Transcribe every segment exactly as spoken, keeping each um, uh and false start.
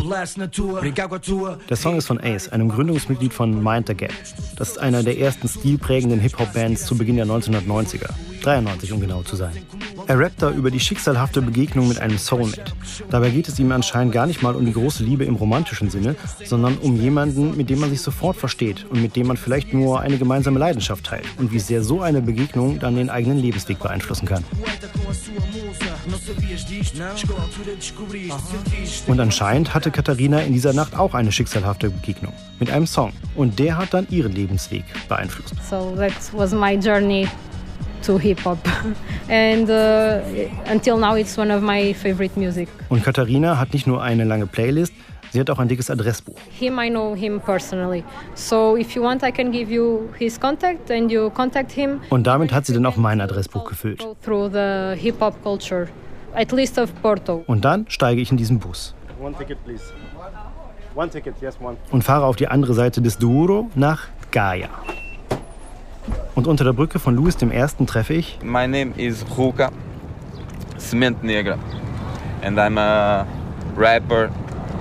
Der Song ist von Ace, einem Gründungsmitglied von Mind the Gap. Das ist einer der ersten stilprägenden Hip-Hop-Bands zu Beginn der neunzehnhundertneunziger. dreiundneunzig, um genau zu sein. Er rappt da über die schicksalhafte Begegnung mit einem Soulmate. Dabei geht es ihm anscheinend gar nicht mal um die große Liebe im romantischen Sinne, sondern um jemanden, mit dem man sich sofort versteht und mit dem man vielleicht nur eine gemeinsame Leidenschaft teilt und wie sehr so eine Begegnung dann den eigenen Lebensweg beeinflussen kann. Und anscheinend hatte Katharina in dieser Nacht auch eine schicksalhafte Begegnung mit einem Song. Und der hat dann ihren Lebensweg beeinflusst. So that was my journey to hip-hop. And uh, until now it's one of my favorite music. Und Katharina hat nicht nur eine lange Playlist, sie hat auch ein dickes Adressbuch. Him, I know him personally. So if you want, I can give you his contact and you contact him. Und damit hat sie dann auch mein Adressbuch gefüllt. Through the hip-hop culture, at least of Porto. Und dann steige ich in diesen Bus. One ticket, please. One ticket, yes, one. Und fahre auf die andere Seite des Douro nach Gaia. Und unter der Brücke von Luis dem Ersten treffe ich... My name is Ruka Semente Negra and I'm a rapper,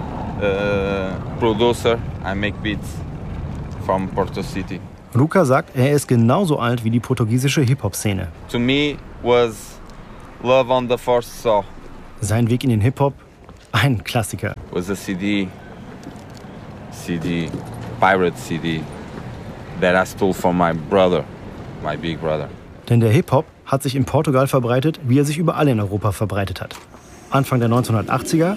uh, producer. I make beats from Porto City. Ruka sagt, er ist genauso alt wie die portugiesische Hip-Hop-Szene. To me was Love on the First Saw. Sein Weg in den Hip-Hop, ein Klassiker. Was a C D, C D, pirate C D that I stole from my brother. My big brother. Denn der Hip-Hop hat sich in Portugal verbreitet, wie er sich überall in Europa verbreitet hat. Anfang der neunzehnhundertachtziger?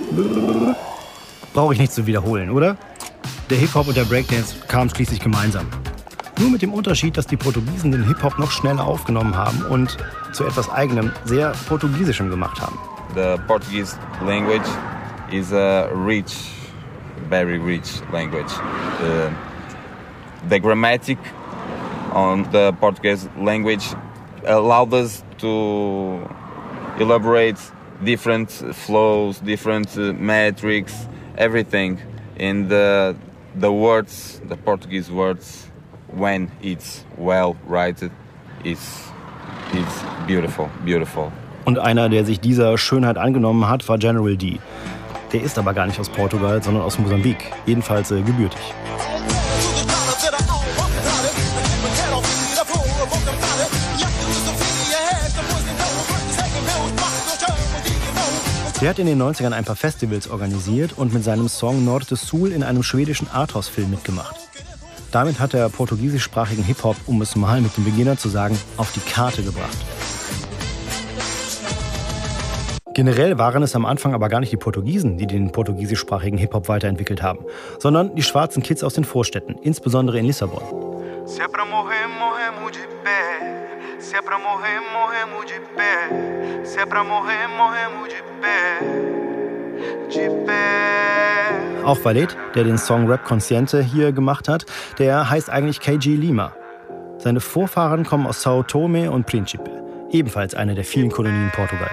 Brauche ich nicht zu wiederholen, oder? Der Hip-Hop und der Breakdance kamen schließlich gemeinsam. Nur mit dem Unterschied, dass die Portugiesen den Hip-Hop noch schneller aufgenommen haben und zu etwas Eigenem, sehr Portugiesischem gemacht haben. The Portuguese language is a rich, very rich language. Uh, the grammatic on the Portuguese language allowed us to elaborate different flows, different uh, metrics, everything in the the words, the Portuguese words, when it's well written, it's it's beautiful, beautiful. Und einer, der sich dieser Schönheit angenommen hat, war General D. Der ist aber gar nicht aus Portugal, sondern aus Mosambik, jedenfalls äh, gebürtig. Der hat in den neunzigern ein paar Festivals organisiert und mit seinem Song Norte Sul in einem schwedischen Arthouse-Film mitgemacht. Damit hat er portugiesischsprachigen Hip-Hop, um es mal mit dem Beginner zu sagen, auf die Karte gebracht. Generell waren es am Anfang aber gar nicht die Portugiesen, die den portugiesischsprachigen Hip-Hop weiterentwickelt haben, sondern die schwarzen Kids aus den Vorstädten, insbesondere in Lissabon. Auch Valete, der den Song Rap Consciente hier gemacht hat, der heißt eigentlich K G Lima. Seine Vorfahren kommen aus São Tomé und Príncipe, ebenfalls eine der vielen Kolonien Portugals.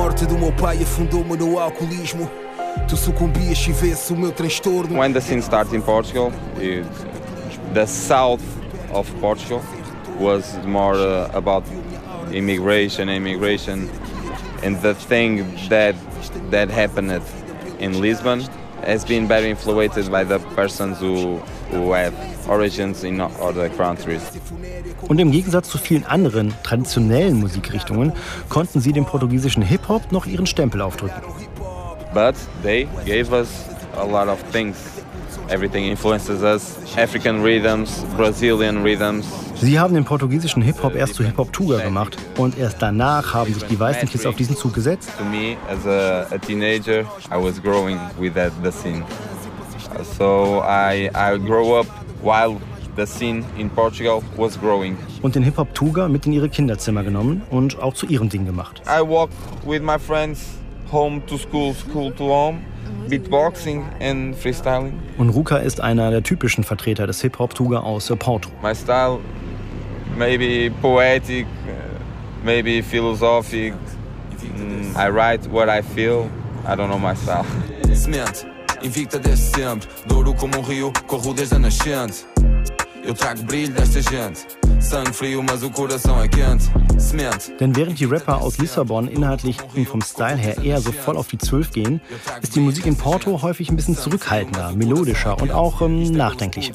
When the scene started in Portugal, it, the south of Portugal was more uh, about immigration, immigration, and the thing that that happened in Lisbon has been very influenced by the persons who who have origins in other countries. Und im Gegensatz zu vielen anderen traditionellen Musikrichtungen konnten sie dem portugiesischen Hip-Hop noch ihren Stempel aufdrücken. But they gave us a lot of things. Everything influences us. African rhythms, Brazilian rhythms. Sie haben den portugiesischen Hip-Hop erst zu Hip-Hop-Tuga gemacht und erst danach haben sich die weißen Kids auf diesen Zug gesetzt. To me, as a, a teenager, I was growing with that, the scene. So I, I grew up while the scene in Portugal was growing. Und den Hip-Hop-Tuga mit in ihre Kinderzimmer genommen und auch zu ihrem Ding gemacht. I walked with my friends home to school, school to home. Beatboxing and freestyling. Und Ruka ist einer der typischen Vertreter des Hip-Hop-Tuga aus Porto. My style, maybe poetic, maybe philosophic. Mm, I write what I feel. I don't know my style. Semente, invicta desde sempre. Douro como um rio, corro desde a nascente. Eu trago brilho desta gente. Sangue frio, mas o coração é quente. Denn während die Rapper aus Lissabon inhaltlich und vom Style her eher so voll auf die Zwölf gehen, ist die Musik in Porto häufig ein bisschen zurückhaltender, melodischer und auch ähm, nachdenklicher.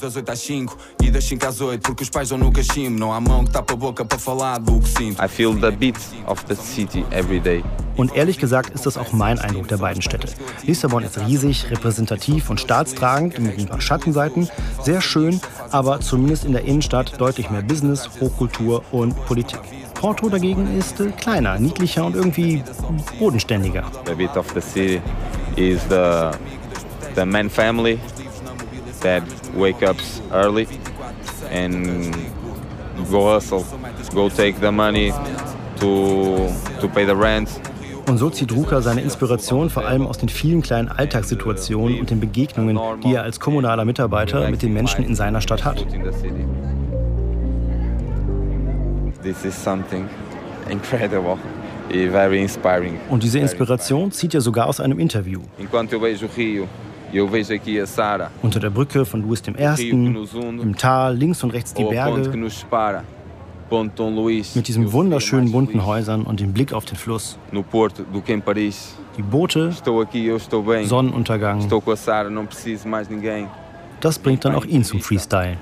I feel the beat of the city every day. Und ehrlich gesagt ist das auch mein Eindruck der beiden Städte. Lissabon ist riesig, repräsentativ und staatstragend mit ein paar Schattenseiten. Sehr schön, aber zumindest in der Innenstadt deutlich mehr Business, Hochkultur und Politik. Porto dagegen ist äh, kleiner, niedlicher und irgendwie bodenständiger. The beat of the city is the, the man family that wake up early and go hustle, go take the money to, to pay the rent. Und so zieht Ruka seine Inspiration vor allem aus den vielen kleinen Alltagssituationen und den Begegnungen, die er als kommunaler Mitarbeiter mit den Menschen in seiner Stadt hat. This is something incredible, very inspiring. Und diese Inspiration zieht er sogar aus einem Interview. Unter der Brücke von Louis der Erste, im Tal, links und rechts die Berge, mit diesen wunderschönen bunten Häusern und dem Blick auf den Fluss. Die Boote, Sonnenuntergang. Das bringt dann auch ihn zum Freestyle.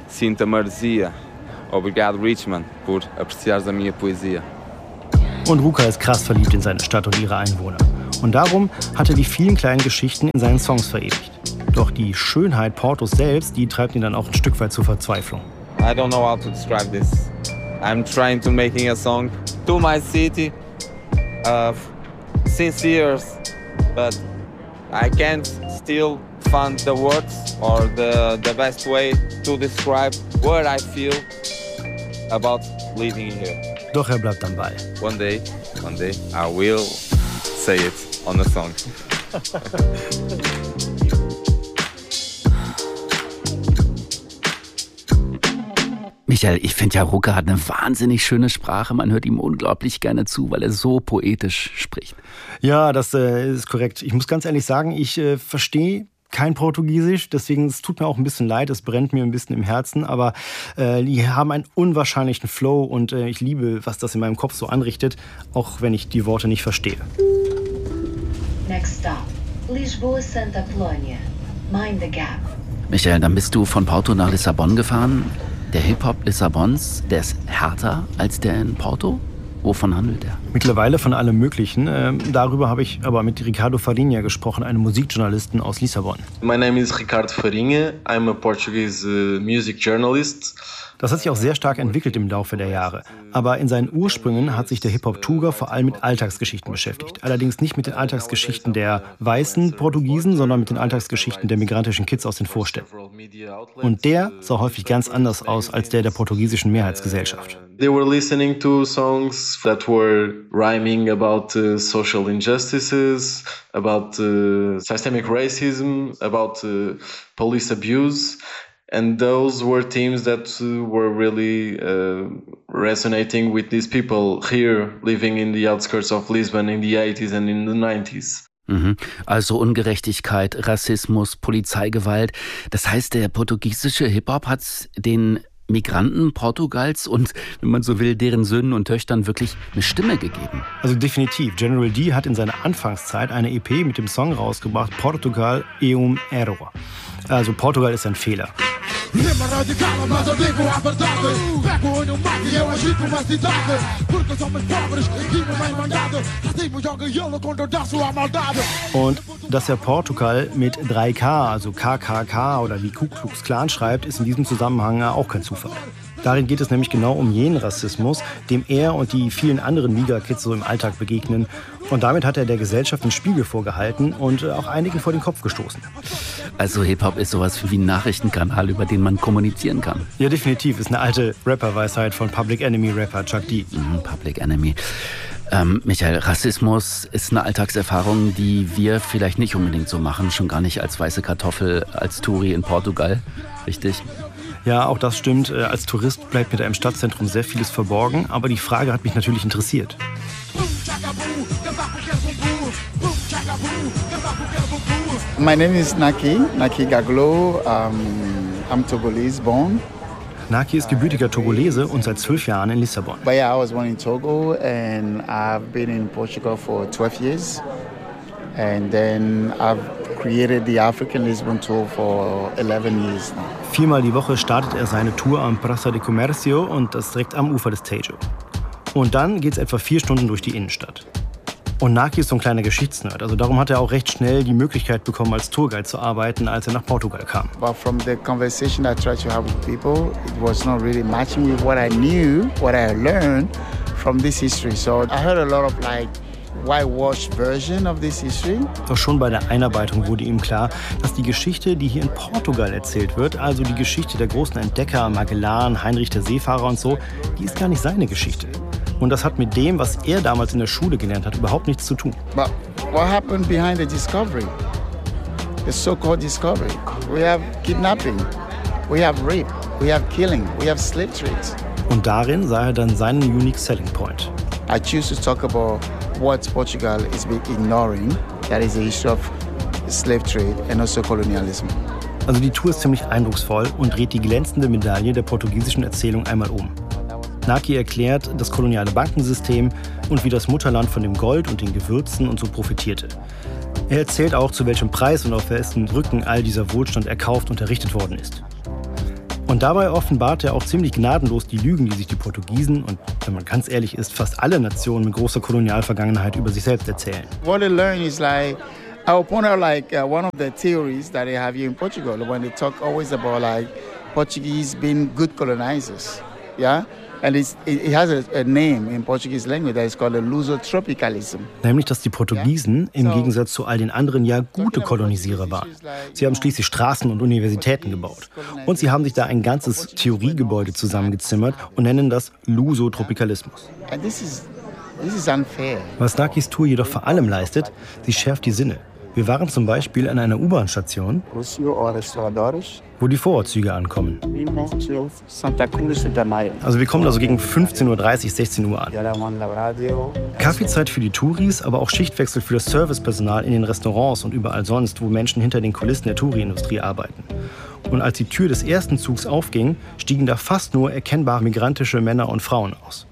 Und Ruka ist krass verliebt in seine Stadt und ihre Einwohner. Und darum hat er die vielen kleinen Geschichten in seinen Songs verewigt. Doch die Schönheit Portos selbst, die treibt ihn dann auch ein Stück weit zur Verzweiflung. I don't know how to describe this. I'm trying to making a song to my city uh, since years, but I can't still find the words or the, the best way to describe what I feel about living here. Doch er bleibt am Ball. One day, one day, I will say it on the song. Michael, ich finde ja, Ruka hat eine wahnsinnig schöne Sprache. Man hört ihm unglaublich gerne zu, weil er so poetisch spricht. Ja, das äh, ist korrekt. Ich muss ganz ehrlich sagen, ich äh, verstehe kein Portugiesisch, deswegen es tut mir auch ein bisschen leid, es brennt mir ein bisschen im Herzen, aber äh, die haben einen unwahrscheinlichen Flow und äh, ich liebe, was das in meinem Kopf so anrichtet, auch wenn ich die Worte nicht verstehe. Next stop, Lisboa Santa Apollonia. Mind the gap. Michael, dann bist du von Porto nach Lissabon gefahren. Der Hip-Hop Lissabons, der ist härter als der in Porto? Wovon handelt er? Mittlerweile von allem Möglichen. Ähm, darüber habe ich aber mit Ricardo Farinha gesprochen, einem Musikjournalisten aus Lissabon. My name is Ricardo Farinha. I'm a Portuguese uh, music journalist. Das hat sich auch sehr stark entwickelt im Laufe der Jahre. Aber in seinen Ursprüngen hat sich der Hip-Hop-Tuga vor allem mit Alltagsgeschichten beschäftigt. Allerdings nicht mit den Alltagsgeschichten der weißen Portugiesen, sondern mit den Alltagsgeschichten der migrantischen Kids aus den Vorstädten. Und der sah häufig ganz anders aus als der der portugiesischen Mehrheitsgesellschaft. They were listening to songs that were rhyming about uh, social injustices, about uh, systemic racism, about uh, police abuse. And those were themes that uh, were really uh, resonating with these people here living in the outskirts of Lisbon in the eighties and in the nineties. Mhm. Also Ungerechtigkeit, Rassismus, Polizeigewalt. Das heißt, der portugiesische Hip-Hop hat den Migranten Portugals und, wenn man so will, deren Söhnen und Töchtern wirklich eine Stimme gegeben. Also definitiv. General D hat in seiner Anfangszeit eine E P mit dem Song rausgebracht, Portugal é um erro. Also Portugal ist ein Fehler. Und dass er Portugal mit drei K, also K K K oder wie Ku Klux Klan schreibt, ist in diesem Zusammenhang auch kein Zufall. Darin geht es nämlich genau um jenen Rassismus, dem er und die vielen anderen Migra-Kids so im Alltag begegnen. Und damit hat er der Gesellschaft einen Spiegel vorgehalten und auch einigen vor den Kopf gestoßen. Also Hip-Hop ist sowas wie ein Nachrichtenkanal, über den man kommunizieren kann. Ja, definitiv. Ist eine alte Rapper-Weisheit von Public Enemy-Rapper Chuck D. Mhm, Public Enemy. Ähm, Michael, Rassismus ist eine Alltagserfahrung, die wir vielleicht nicht unbedingt so machen, schon gar nicht als weiße Kartoffel, als Touri in Portugal, richtig? Ja, auch das stimmt. Als Tourist bleibt mir da im Stadtzentrum sehr vieles verborgen, aber die Frage hat mich natürlich interessiert. My name is Naki, Naki Gaglo. Um, I'm Togolese born. Naki ist gebürtiger Togolese und seit zwölf Jahren in Lissabon. But yeah, I was born in Togo and I've been in Portugal for twelve years. And then I've created the African Lisbon Tour for eleven years now. Viermal die Woche startet er seine Tour am Praça de Comercio und das direkt am Ufer des Tejo. Und dann geht es etwa vier Stunden durch die Innenstadt. Und Naki ist so ein kleiner Geschichtsnerd, also darum hat er auch recht schnell die Möglichkeit bekommen, als Tourguide zu arbeiten, als er nach Portugal kam. But from the conversation I tried to have with people, it was not really matching with what I knew, what I learned from this history. So I heard a lot of like whitewashed version of this history. Doch schon bei der Einarbeitung wurde ihm klar, dass die Geschichte, die hier in Portugal erzählt wird, also die Geschichte der großen Entdecker, Magellan, Heinrich der Seefahrer und so, die ist gar nicht seine Geschichte. Und das hat mit dem, was er damals in der Schule gelernt hat, überhaupt nichts zu tun. But what happened behind the discovery? The so-called discovery. We have kidnapping, we have rape, we have killing, we have slave trades. Und darin sah er dann seinen unique selling point. I choose to talk about what Portugal is ignoring. That is the issue of slave trade and also colonialism. Also die Tour ist ziemlich eindrucksvoll und dreht die glänzende Medaille der portugiesischen Erzählung einmal um. Naki erklärt das koloniale Bankensystem und wie das Mutterland von dem Gold und den Gewürzen und so profitierte. Er erzählt auch, zu welchem Preis und auf wessen Rücken all dieser Wohlstand erkauft und errichtet worden ist. Und dabei offenbart er auch ziemlich gnadenlos die Lügen, die sich die Portugiesen und, wenn man ganz ehrlich ist, fast alle Nationen mit großer Kolonialvergangenheit über sich selbst erzählen. What I learned is like, I will point out like uh, one of the theories that they have here in Portugal when they talk always about like Portuguese being good colonizers, yeah. And it's, it has a, a name in Portuguese language that is called a Lusotropicalism. Nämlich, dass die Portugiesen im Gegensatz zu all den anderen ja gute Kolonisierer waren. Sie haben schließlich Straßen und Universitäten gebaut. Und sie haben sich da ein ganzes Theoriegebäude zusammengezimmert und nennen das Lusotropicalismus. And this is, this is unfair. Was Nakis Tour jedoch vor allem leistet, sie schärft die Sinne. Wir waren zum Beispiel an einer U-Bahn-Station, wo die Vorortzüge ankommen. Also wir kommen da so gegen fünfzehn Uhr dreißig, sechzehn Uhr an. Kaffeezeit für die Touris, aber auch Schichtwechsel für das Servicepersonal in den Restaurants und überall sonst, wo Menschen hinter den Kulissen der Touri-Industrie arbeiten. Und als die Tür des ersten Zugs aufging, stiegen da fast nur erkennbare migrantische Männer und Frauen aus.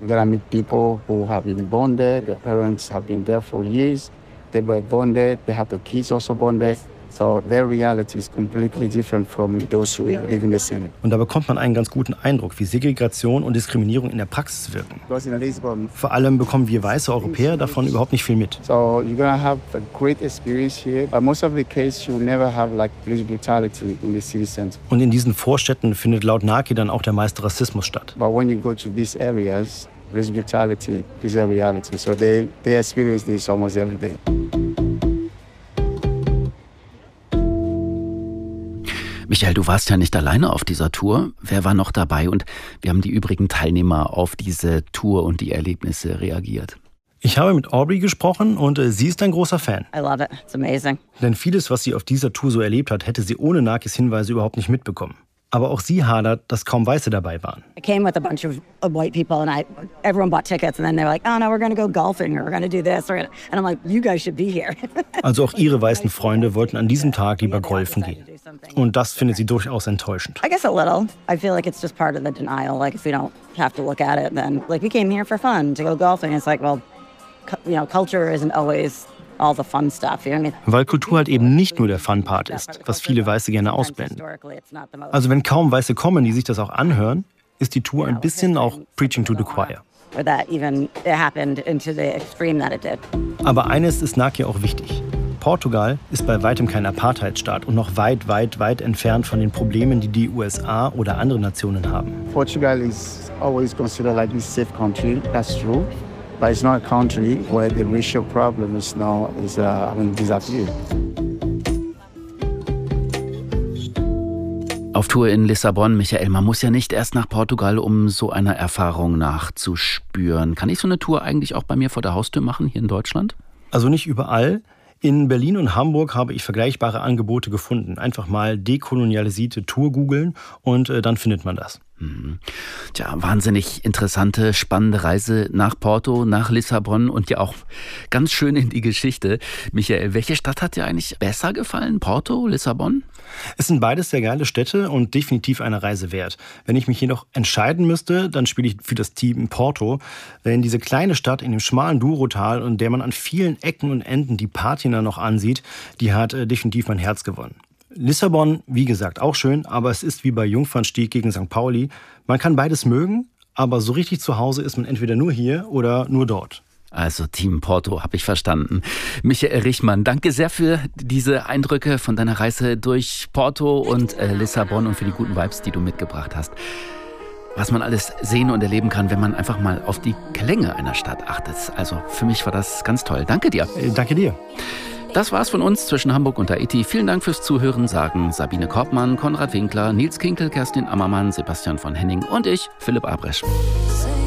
They were bonded, they have the kids also bonded. So their reality is completely different from those who live in the city. Und da bekommt man einen ganz guten Eindruck, wie Segregation und Diskriminierung in der Praxis wirken. Vor allem bekommen wir weiße Europäer davon überhaupt nicht viel mit. So you're gonna have a great experience here, but most of the cases you never have like police brutality in the city center. Und in diesen Vorstädten findet laut Naki dann auch der meiste Rassismus statt. But when you go to these areas, police brutality is a reality. So they they experience this almost every day. Michael, du warst ja nicht alleine auf dieser Tour. Wer war noch dabei und wie haben die übrigen Teilnehmer auf diese Tour und die Erlebnisse reagiert? Ich habe mit Aubrey gesprochen und äh, sie ist ein großer Fan. I love it. It's amazing. Denn vieles, was sie auf dieser Tour so erlebt hat, hätte sie ohne Nakis Hinweise überhaupt nicht mitbekommen. Aber auch sie hadert, dass kaum Weiße dabei waren. I came with a bunch of, of white people and I, everyone bought tickets and then they were like, oh no, we're going to go golfing or we're going to do this. Or, and I'm like, you guys should be here. Also auch ihre weißen Freunde wollten an diesem Tag lieber golfen gehen. Und das findet sie durchaus enttäuschend. I guess a little. I feel like it's just part of the denial. Like if we don't have to look at it, then like we came here for fun to go golfing. It's like, well, you know, culture isn't always all the fun stuff. You know what I mean? Weil Kultur halt eben nicht nur der Fun-Part ist, was viele Weiße gerne ausblenden. Also wenn kaum Weiße kommen, die sich das auch anhören, ist die Tour ein bisschen auch Preaching to the Choir. Aber eines ist Naki auch wichtig. Portugal ist bei weitem kein Apartheidsstaat und noch weit, weit, weit entfernt von den Problemen, die die U S A oder andere Nationen haben. Portugal is always considered like a safe country. That's true. But it's not a country where the racial problem is now is uh, I mean, disappeared. Auf Tour in Lissabon, Michael, man muss ja nicht erst nach Portugal, um so einer Erfahrung nachzuspüren. Kann ich so eine Tour eigentlich auch bei mir vor der Haustür machen, hier in Deutschland? Also nicht überall. In Berlin und Hamburg habe ich vergleichbare Angebote gefunden. Einfach mal dekolonialisierte Tour googeln und äh, dann findet man das. Hm. Tja, wahnsinnig interessante, spannende Reise nach Porto, nach Lissabon und ja auch ganz schön in die Geschichte. Michael, welche Stadt hat dir eigentlich besser gefallen? Porto, Lissabon? Es sind beides sehr geile Städte und definitiv eine Reise wert. Wenn ich mich jedoch entscheiden müsste, dann spiele ich für das Team Porto. Denn diese kleine Stadt in dem schmalen Douro-Tal, und der man an vielen Ecken und Enden die Patina noch ansieht, die hat äh, definitiv mein Herz gewonnen. Lissabon, wie gesagt, auch schön, aber es ist wie bei Jungfernstieg gegen Sankt Pauli. Man kann beides mögen, aber so richtig zu Hause ist man entweder nur hier oder nur dort. Also Team Porto, habe ich verstanden. Michael Richmann, danke sehr für diese Eindrücke von deiner Reise durch Porto und äh, Lissabon und für die guten Vibes, die du mitgebracht hast. Was man alles sehen und erleben kann, wenn man einfach mal auf die Klänge einer Stadt achtet. Also für mich war das ganz toll. Danke dir. Äh, danke dir. Das war's von uns zwischen Hamburg und Tahiti. Vielen Dank fürs Zuhören, sagen Sabine Korbmann, Konrad Winkler, Nils Kinkel, Kerstin Ammermann, Sebastian von Henning und ich, Philipp Abresch.